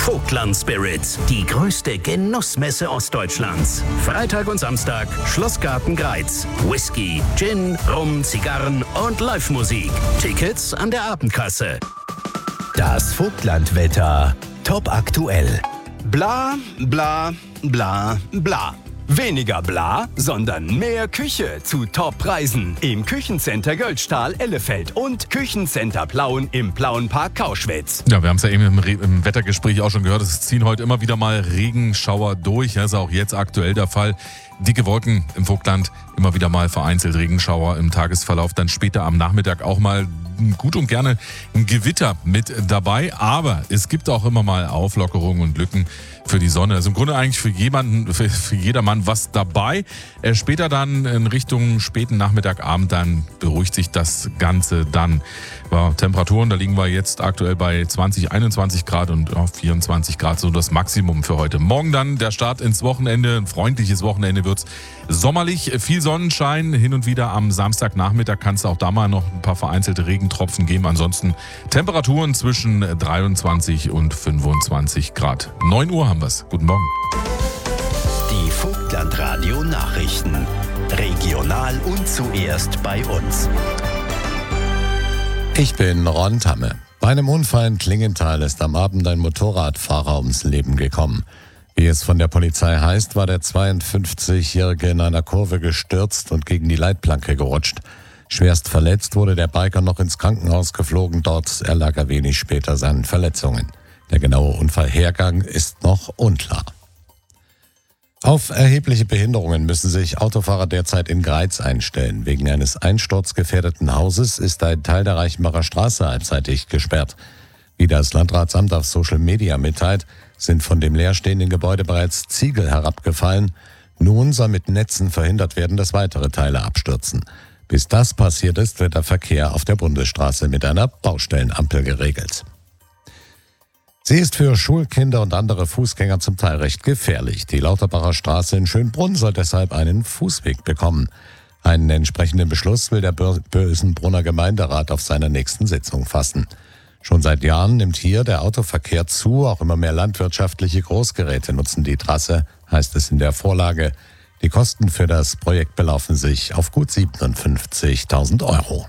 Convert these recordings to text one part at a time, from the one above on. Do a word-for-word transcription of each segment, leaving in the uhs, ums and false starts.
Vogtland Spirit, die größte Genussmesse Ostdeutschlands. Freitag und Samstag, Schlossgarten Greiz. Whisky, Gin, Rum, Zigarren und Live-Musik. Tickets an der Abendkasse. Das Vogtlandwetter. Top aktuell. Bla, bla, bla, bla. Weniger bla, sondern mehr Küche zu Top-Preisen im Küchencenter Göldstahl Ellefeld und Küchencenter Plauen im Plauenpark Kauschwitz. Ja, wir haben es ja eben im, Re- im Wettergespräch auch schon gehört, es ziehen heute immer wieder mal Regenschauer durch. Das ist auch jetzt aktuell der Fall. Dicke Wolken im Vogtland, immer wieder mal vereinzelt Regenschauer im Tagesverlauf, dann später am Nachmittag auch mal gut und gerne ein Gewitter mit dabei, aber es gibt auch immer mal Auflockerungen und Lücken für die Sonne. Also im Grunde eigentlich für jemanden, für, für jedermann was dabei. Äh, später dann in Richtung späten Nachmittagabend, dann beruhigt sich das Ganze dann. Ja, Temperaturen, da liegen wir jetzt aktuell bei zwanzig, einundzwanzig Grad und ja, vierundzwanzig Grad, so das Maximum für heute. Morgen dann der Start ins Wochenende, ein freundliches Wochenende wird's. Sommerlich, viel Sonnenschein, hin und wieder am Samstagnachmittag kann es auch da mal noch ein paar vereinzelte Regentropfen geben. Ansonsten Temperaturen zwischen dreiundzwanzig und fünfundzwanzig Grad. neun Uhr haben wir's. Guten Morgen. Die Vogtlandradio Nachrichten. Regional und zuerst bei uns. Ich bin Ron Tamme. Bei einem Unfall in Klingenthal ist am Abend ein Motorradfahrer ums Leben gekommen. Wie es von der Polizei heißt, war der zweiundfünfzigjährige in einer Kurve gestürzt und gegen die Leitplanke gerutscht. Schwerst verletzt wurde der Biker noch ins Krankenhaus geflogen. Dort erlag er wenig später seinen Verletzungen. Der genaue Unfallhergang ist noch unklar. Auf erhebliche Behinderungen müssen sich Autofahrer derzeit in Greiz einstellen. Wegen eines einsturzgefährdeten Hauses ist ein Teil der Reichenbacher Straße halbseitig gesperrt. Wie das Landratsamt auf Social Media mitteilt, sind von dem leerstehenden Gebäude bereits Ziegel herabgefallen. Nun soll mit Netzen verhindert werden, dass weitere Teile abstürzen. Bis das passiert ist, wird der Verkehr auf der Bundesstraße mit einer Baustellenampel geregelt. Sie ist für Schulkinder und andere Fußgänger zum Teil recht gefährlich. Die Lauterbacher Straße in Schönbrunn soll deshalb einen Fußweg bekommen. Einen entsprechenden Beschluss will der Bösenbrunner Gemeinderat auf seiner nächsten Sitzung fassen. Schon seit Jahren nimmt hier der Autoverkehr zu. Auch immer mehr landwirtschaftliche Großgeräte nutzen die Trasse, heißt es in der Vorlage. Die Kosten für das Projekt belaufen sich auf gut siebenundfünfzigtausend Euro.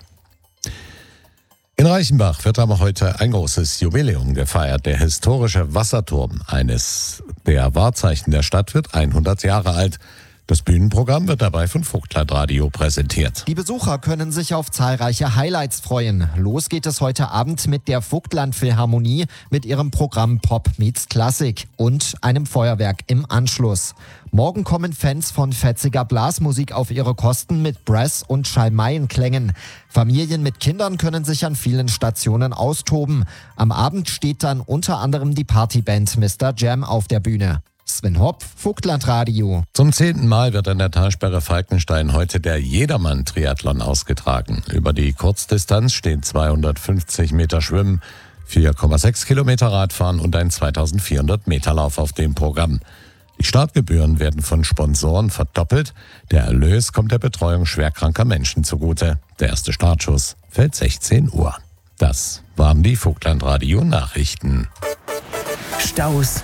In Reichenbach wird aber heute ein großes Jubiläum gefeiert. Der historische Wasserturm, eines der Wahrzeichen der Stadt, wird hundert Jahre alt. Das Bühnenprogramm wird dabei von Vogtlandradio präsentiert. Die Besucher können sich auf zahlreiche Highlights freuen. Los geht es heute Abend mit der Vogtland-Philharmonie mit ihrem Programm Pop meets Klassik und einem Feuerwerk im Anschluss. Morgen kommen Fans von fetziger Blasmusik auf ihre Kosten mit Brass- und Schalmeienklängen. Familien mit Kindern können sich an vielen Stationen austoben. Am Abend steht dann unter anderem die Partyband Mister Jam auf der Bühne. Sven Hopp, Vogtlandradio. Zum zehnten Mal wird an der Talsperre Falkenstein heute der Jedermann-Triathlon ausgetragen. Über die Kurzdistanz stehen zweihundertfünfzig Meter Schwimmen, vier Komma sechs Kilometer Radfahren und ein zweitausendvierhundert Meter Lauf auf dem Programm. Die Startgebühren werden von Sponsoren verdoppelt. Der Erlös kommt der Betreuung schwerkranker Menschen zugute. Der erste Startschuss fällt sechzehn Uhr. Das waren die Vogtlandradio Nachrichten. Staus,